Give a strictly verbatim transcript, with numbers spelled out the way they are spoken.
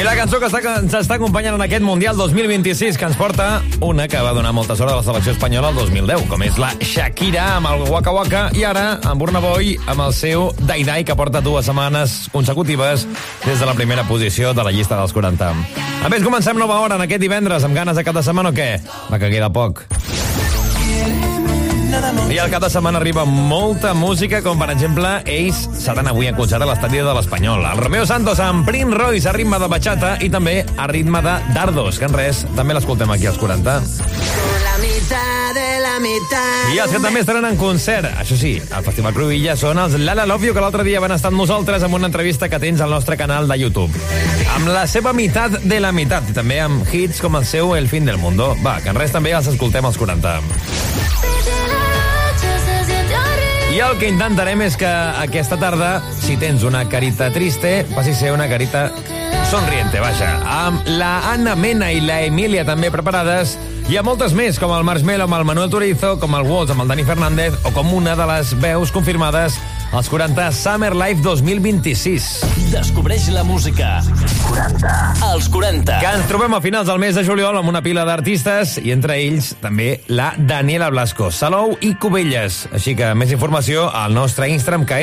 I la cançó que està, que ens està acompanyant en aquest Mundial dos mil vint-i-sis, que ens porta una que va donar molta sort a la selecció espanyola el dos mil deu, com és la Shakira amb el Waka Waka, i ara amb Burna Boy amb el seu Dai Dai, que porta dues setmanes consecutives des de la primera posició de la llista dels quaranta. A més, comencem nova hora en aquest divendres, amb ganes de cap de setmana o què? Va, que queda poc. I al cap de setmana arriba molta música, com per exemple, ells seran avui en concert a l'estadi de l'Espanyol. El Romeo Santos amb Prince Royce a ritme de bachata i també a ritme de dardos, que en res, també l'escoltem aquí als quaranta. I els que també estaran en concert, això sí, al Festival Cruïlla, són els Lala Love You, que l'altre dia van estar amb nosaltres amb una entrevista que tens al nostre canal de YouTube. Amb la seva meitat de la meitat, i també amb hits com el seu El fin del mundo. Va, que en res també els escoltem als quaranta. I el que intentarem és que aquesta tarda, si tens una carita triste, passi a ser una carita sonriente, vaja. Amb la Anna Mena i la Emilia també preparades. Hi ha moltes més, com el Marshmello amb el Manuel Turizo, com el Waltz amb el Dani Fernández, o com una de les veus confirmades als quaranta Summer Life dos mil vint-i-sis. Descobreix la música. quaranta. Els quaranta. Que ens trobem a finals del mes de juliol amb una pila d'artistes, i entre ells també la Daniela Blasco, Salou i Cubelles. Així que més informació al nostre Instagram, que